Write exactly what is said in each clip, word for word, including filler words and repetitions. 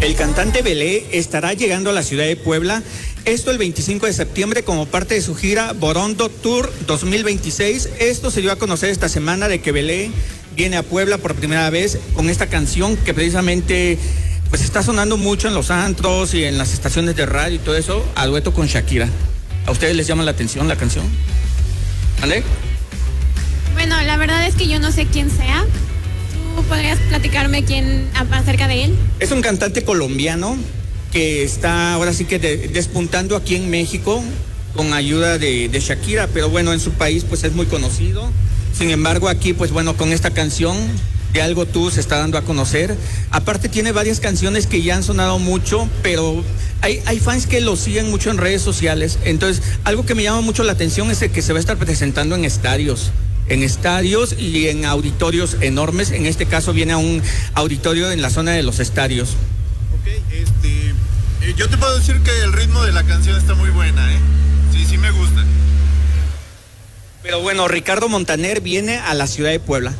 El cantante Belé estará llegando a la ciudad de Puebla, esto el veinticinco de septiembre como parte de su gira Borondo Tour dos mil veintiséis. Esto se dio a conocer esta semana de que Belé viene a Puebla por primera vez con esta canción que precisamente pues está sonando mucho en los antros y en las estaciones de radio y todo eso, a dueto con Shakira. ¿A ustedes les llama la atención la canción? ¿Ande? Bueno, la verdad es que yo no sé quién sea. ¿Tú podrías platicarme quién acerca de él? Es un cantante colombiano que está ahora sí que de, despuntando aquí en México con ayuda de, de Shakira, pero bueno, en su país pues es muy conocido. Sin embargo, aquí pues bueno, con esta canción de Algo Tú se está dando a conocer. Aparte tiene varias canciones que ya han sonado mucho, pero hay, hay fans que lo siguen mucho en redes sociales. Entonces, algo que me llama mucho la atención es el que se va a estar presentando en estadios. En estadios y en auditorios enormes. En este caso viene a un auditorio en la zona de los estadios. Ok, este, eh, yo te puedo decir que el ritmo de la canción está muy buena, ¿eh? Sí, sí me gusta. Pero bueno, Ricardo Montaner viene a la ciudad de Puebla.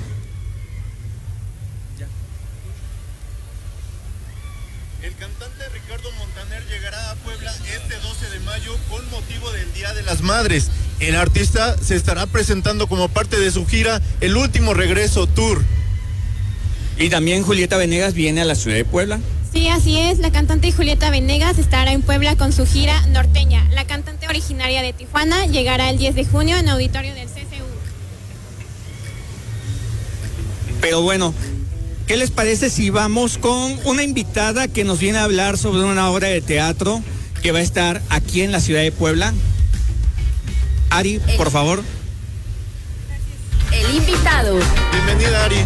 El cantante Ricardo Montaner llegará a Puebla este doce de mayo con motivo del Día de las Madres. El artista se estará presentando como parte de su gira El Último Regreso Tour. Y también Julieta Venegas viene a la ciudad de Puebla. Sí, así es. La cantante Julieta Venegas estará en Puebla con su gira norteña. La cantante originaria de Tijuana llegará el diez de junio en auditorio del C C U. Pero bueno, ¿qué les parece si vamos con una invitada que nos viene a hablar sobre una obra de teatro que va a estar aquí en la ciudad de Puebla? Ari, el, por favor. El invitado. Bienvenida, Ari.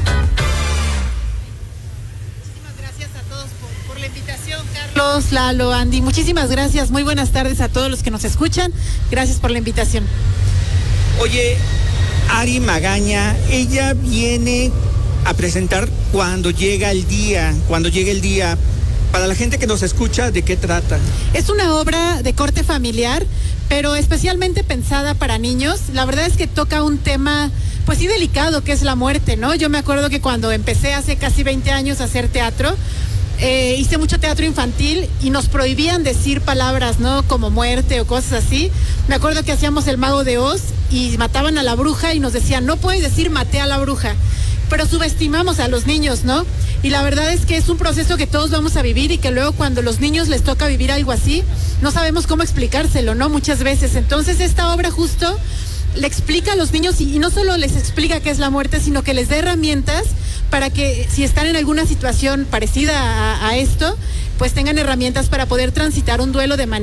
Muchísimas gracias a todos por, por la invitación, Carlos, Lalo, Andy. Muchísimas gracias. Muy buenas tardes a todos los que nos escuchan. Gracias por la invitación. Oye, Ari Magaña, ella viene a presentar Cuando llega el día, cuando llegue el día. Para la gente que nos escucha, ¿de qué trata? Es una obra de corte familiar, pero especialmente pensada para niños. La verdad es que toca un tema, pues sí, delicado, que es la muerte, ¿no? Yo me acuerdo que cuando empecé hace casi veinte años a hacer teatro, eh, hice mucho teatro infantil y nos prohibían decir palabras, ¿no? Como muerte o cosas así. Me acuerdo que hacíamos El Mago de Oz y mataban a la bruja y nos decían, no puedes decir maté a la bruja. Pero subestimamos a los niños, ¿no? Y la verdad es que es un proceso que todos vamos a vivir y que luego cuando los niños les toca vivir algo así, no sabemos cómo explicárselo, ¿no? Muchas veces. Entonces esta obra justo le explica a los niños y, y no solo les explica qué es la muerte, sino que les da herramientas para que si están en alguna situación parecida a, a esto, pues tengan herramientas para poder transitar un duelo de manera